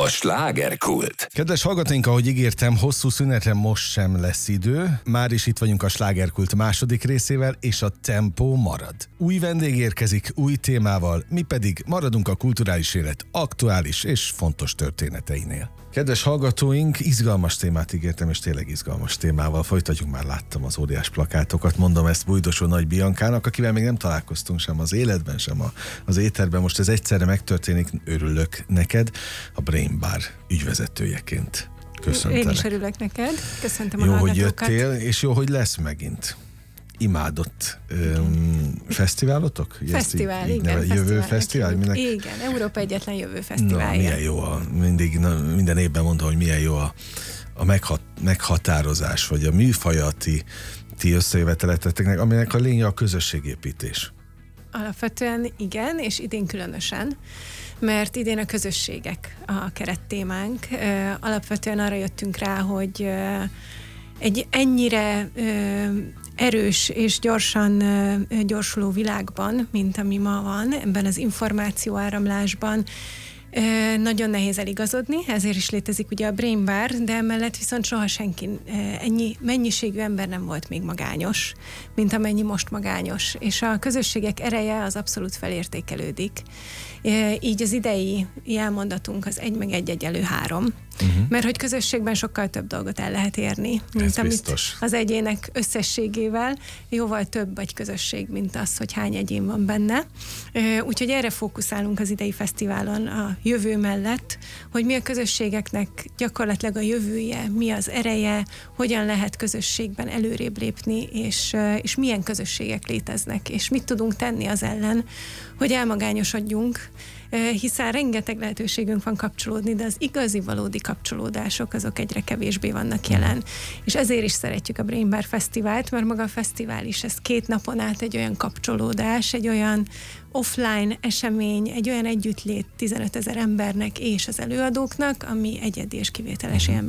A slágerkult. Kedves hallgatóink, ahogy ígértem, hosszú szünetre most sem lesz idő. Már is itt vagyunk a slágerkult második részével, és a tempó marad. Új vendég érkezik, új témával, mi pedig maradunk a kulturális élet aktuális és fontos történeteinél. Kedves hallgatóink, izgalmas témát ígértem, és tényleg izgalmas témával folytatjuk. Már láttam az óriás plakátokat, mondom ezt Bújdosó Nagy Biancának, akivel még nem találkoztunk sem az életben, sem az éterben. Most ez egyszerre megtörténik, örülök neked, a Brain Bar ügyvezetőjeként. Köszöntelek. Én is örülök neked, köszöntöm a jó, hallgatókat. hogy jöttél, és jó, hogy lesz megint. Imádott fesztiválotok? Fesztivál, így igen. Jövő fesztivál? Igen, Európa egyetlen jövő fesztiválja. Milyen jó, minden évben mondom, hogy milyen jó a meghatározás, vagy a műfaja ti összejöveteleteknek, aminek a lénye a közösségépítés. Alapvetően igen, és idén különösen, mert idén a közösségek a kerettémánk. Alapvetően arra jöttünk rá, hogy egy ennyire erős és gyorsan gyorsuló világban, mint ami ma van, ebben az információáramlásban, nagyon nehéz eligazodni, ezért is létezik ugye a Brain Bar, de emellett viszont soha senki ennyi mennyiségű ember nem volt még magányos, mint amennyi most magányos. És a közösségek ereje az abszolút felértékelődik. Így az idei jelmondatunk az 1+1=3. Mert hogy közösségben sokkal több dolgot el lehet érni, mint amit az egyének összességével. Jóval több egy közösség, mint az, hogy hány egyén van benne. Úgyhogy erre fókuszálunk az idei fesztiválon a jövő mellett, hogy mi a közösségeknek gyakorlatilag a jövője, mi az ereje, hogyan lehet közösségben előrébb lépni, és milyen közösségek léteznek, és mit tudunk tenni az ellen, hogy elmagányosodjunk, hiszen rengeteg lehetőségünk van kapcsolódni, de az igazi, valódi kapcsolódások azok egyre kevésbé vannak jelen. És ezért is szeretjük a Brain Bar Fesztivált, mert maga a fesztivál is, ez 2 napon át egy olyan kapcsolódás, egy olyan offline esemény, egy olyan együttlét 15 000 embernek és az előadóknak, ami egyedi és kivételes élmény.